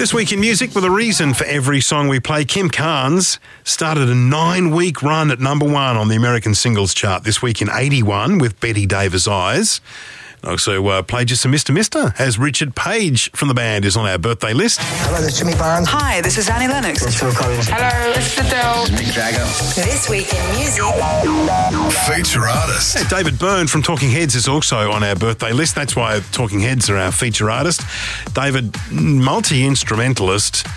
This week in music, with a reason for every song we play, Kim Carnes started a 9-week run at number one on the American singles chart this week in 81 with Betty Davis' Eyes. Also played you some Mr. Mister, as Richard Page from the band is on our birthday list. Hello, this is Jimmy Barnes. Hi, this is Annie Lennox. It's Phil Collins. Hello, it's Adele. Mick Jagger. This week in music. Feature artist. Hey, David Byrne from Talking Heads is also on our birthday list. That's why Talking Heads are our feature artist. David, multi-instrumentalist.